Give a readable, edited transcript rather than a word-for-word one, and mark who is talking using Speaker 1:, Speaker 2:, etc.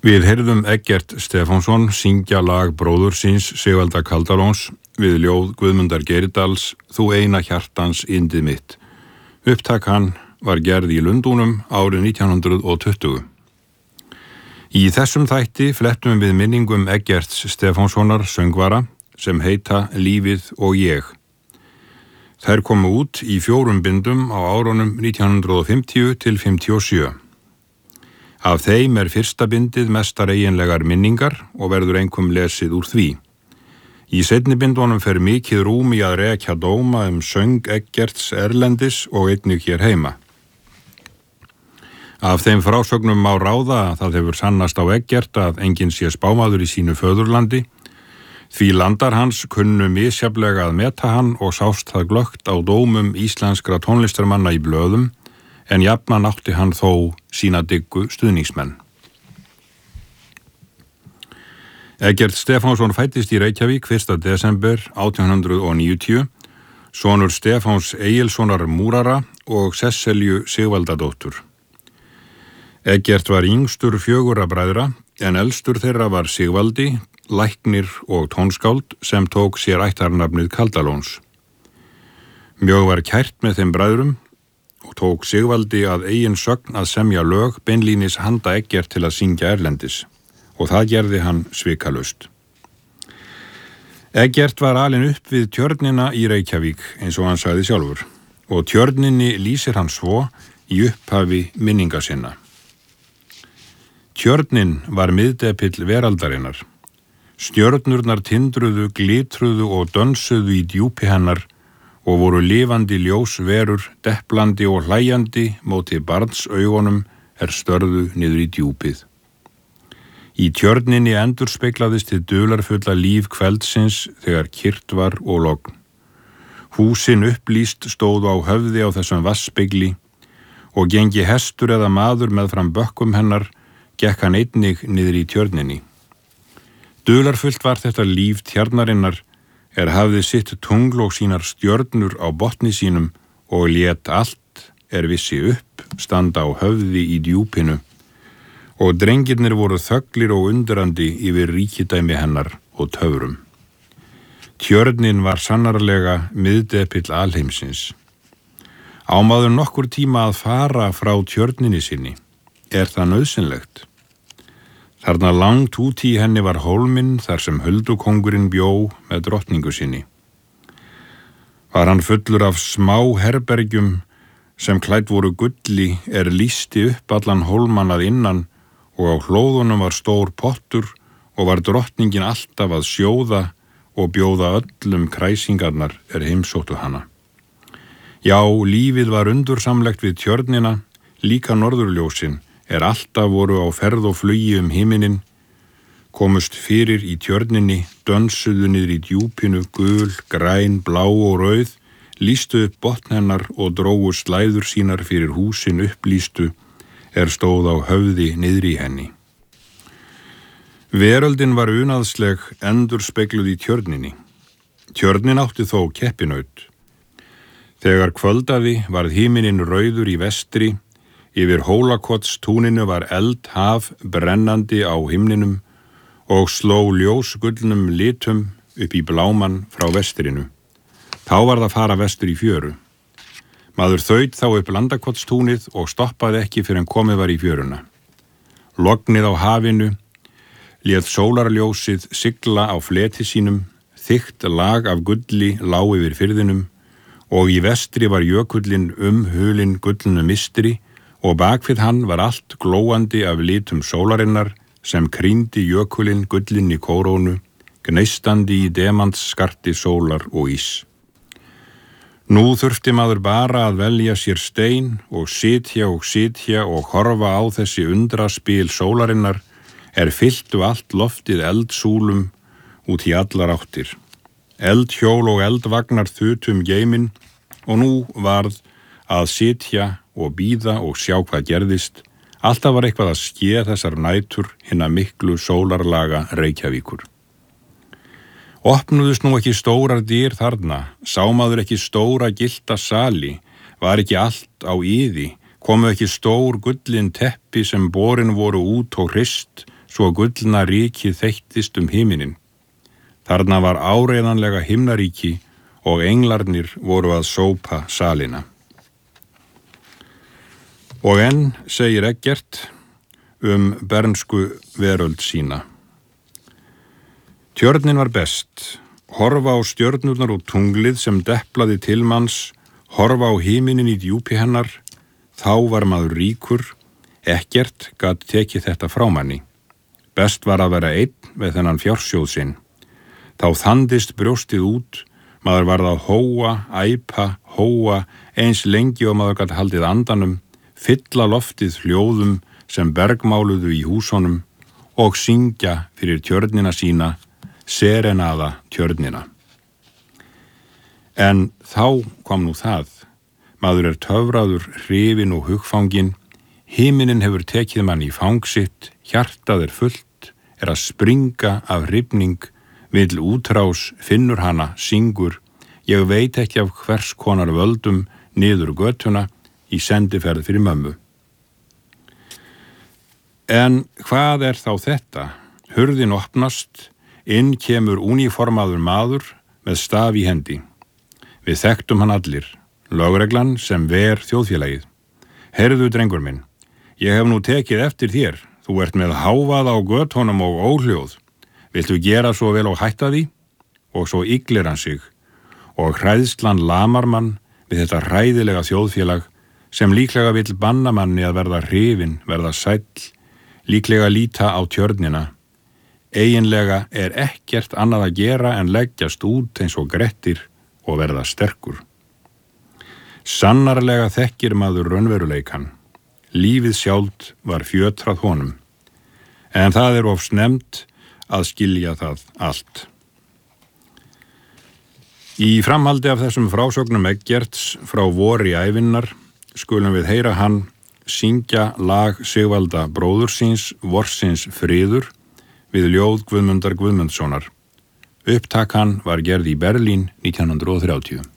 Speaker 1: Við heyrðum Eggert Stefánsson syngja lag bróður síns Sigvalda Kaldalóns við ljóð Guðmundar Geiridals Þú eina hjartans yndið mitt. Upptak hann var gerð í Lundúnum árið 1920. Í þessum þætti flettum við minningum Eggerts Stefánssonar söngvara sem heita Lífið og ég. Þær komu út í 4 bindum á árunum 1950 til 57. Af þeim fyrsta bindið mestar eiginlegar minningar og verður einkum lesið úr því. Í seinni bindunum fer mikið rúm í að rekja dóma söng Eggerts erlendis og einnig hér heima. Af þeim frásögnum má ráða að það hefur sannast á Eggert að enginn sé spámaður í sínu föðurlandi, því landar hans kunnu misjafnlega að meta hann og sást það glöggt á dómum íslenskra tónlistarmanna í blöðum, en jafnan átti hann þó sína diggu stuðningsmenn. Eggert Stefánsson fæddist í Reykjavík 1. desember 1890, sonur Stefáns Egilssonar múrara og Sesselju Sigvaldadóttur. Eggert var yngstur 4 bræðra, en elstur þeirra var Sigvaldi, læknir og tónskáld sem tók sér ættarnafnið Kaldalóns. Mjög var kært með þeim bræðrum og tók Sigvaldi að eigin sögn að semja lög beinlínis handa Eggert til að syngja erlendis og það gerði hann svikalaust. Eggert var alinn upp við Tjörnina í Reykjavík eins og hann sagði sjálfur og Tjörninni lýsir hann svo í upphafi minninga sinna. Tjörnin var miðdepill veraldarinnar. Stjörnurnar tindruðu, glitruðu og dönsuðu í djúpi hennar og voru lifandi ljósverur, depplandi og hlæjandi móti barnsaugunum störðu niður í djúpið. Í tjörninni endurspeglaðist hið dularfulla líf kveldsins þegar kyrrt var og logn. Húsin upplýst stóðu á höfði á þessum vatnsspegli og gengi hestur eða maður meðfram bökkum hennar, gekk hann einnig niður í tjörninni. Dularfullt var þetta líf tjarnarinnar hafði sitt tungl og sínar stjörnur á botni sínum og lét allt vissi upp standa á höfði í djúpinu og drengirnir voru þöglir og undrandi yfir ríkidæmi hennar og töfrum. Tjörnin var sannarlega miðdepill alheimsins. Á maður nokkur tíma að fara frá tjörninni sinni, það nauðsynlegt? Þarna langt út í henni var hólminn þar sem huldukóngurinn bjó með drottningu sinni. Var hann fullur af smá herbergjum sem klædd voru gulli lýsti upp allan hólmann að innan og á hlóðunum var stór pottur og var drottningin alltaf að sjóða og bjóða öllum kræsingarnar heimsóttu hana. Já, lífið var undursamlegt við tjörnina, líka norðurljósin alltaf voru á ferð og flugi himinin, komust fyrir í tjörninni, dönsuðu niður í djúpinu, gul, græn, blá og rauð, lýstu upp botn hennar og drógu slæður sínar fyrir húsin upplýstu, stóð á höfði niðri í henni. Veröldin var unaðsleg endurspegluð í tjörninni. Tjörnin átti þó keppinaut. Þegar kvöldaði varð himinin rauður í vestri, yfir Hólakotstúninu var eldhaf brennandi á himninum og sló ljósgullnum litum upp í bláman frá vestrinu. Þá var það fara vestur í fjöru. Maður þaut þá upp Landakotstúnið og stoppaði ekki fyrr en komið var í fjöruna. Lognið á hafinu, lét sólarljósið sigla á fleti sínum, þykkt lag af gulli lá yfir firðinum og í vestri var jökullinn hulinn gullnu mistri og bakvið hann var allt glóandi af litum sólarinnar sem krýndi jökulinn gullinni kórónu, gneistandi í demantsskarti sólar og ís. Nú þurfti maður bara að velja sér stein og sitja og horfa á þessi undraspil sólarinnar fylltu allt loftið eldsúlum út í allar áttir. Eldhjól og eldvagnar þutu geiminn og nú varð að sitja og bíða og sjá hvað gerðist. Alltaf var eitthvað að ske þessar nætur hinna miklu sólarlaga Reykjavíkur. Opnuðust nú ekki stórar dyr þarna, sá maður ekki stóra gyllta sali, var ekki allt á iði, komu ekki stór gullin teppi sem borin voru út og hrist, svo gullna ríkið þeyttist himinin. Þarna var áreiðanlega himnaríki og englarnir voru að sópa salina. Og enn segir Eggert bernsku veröld sína. Tjörnin var best, horfa á stjörnurnar og tunglið sem deplaði til manns, horfa á himinin í djúpi hennar, þá var maður ríkur, ekkert gat tekið þetta frá manni. Best var að vera einn með þennan fjársjóð sinn. Þá þandist brjóstið út, maður varð að hóa, æpa, hóa, eins lengi og maður gat haldið andanum, fylla loftið hljóðum sem bergmáluðu í húsunum og syngja fyrir tjörnina sína, serenaða tjörnina. En þá kom nú það. Maður töfraður, hrifinn og hugfanginn, himinin hefur tekið mann í fang sitt, hjartað fullt, að springa af hrifning, vill útrás, finnur hana, syngur, ég veit ekki af hvers konar völdum niður götuna í sendiferð fyrir mömmu. En hvað þá þetta? Hurðin opnast, inn kemur úniformaður maður með staf í hendi. Við þekktum hann allir, lögreglan sem ver þjóðfélagið. Heyrðu, drengur minn, ég hef nú tekið eftir þér, þú ert með hávað á götunum og óhljóð. Viltu gera svo vel og hætta því? Og svo yglir hann sig, og hræðslan lamar mann við þetta hræðilega þjóðfélag sem líklega vill banna manni að verða hrifinn, verða sæll, líklega líta á tjörnina. Eiginlega ekkert annað að gera en leggjast út eins og Grettir og verða sterkur. Sannarlega þekkir maður raunveruleikann. Lífið sjálft var fjötrað honum. En það of snemmt að skilja það allt. Í framhaldi af þessum frásögnum Eggerts frá vori ævinnar skulum við heyra hann syngja lag Sigvalda bróður síns Vorsins friður við ljóð Guðmundar Guðmundssonar. Upptakan var gerð í Berlín 1930.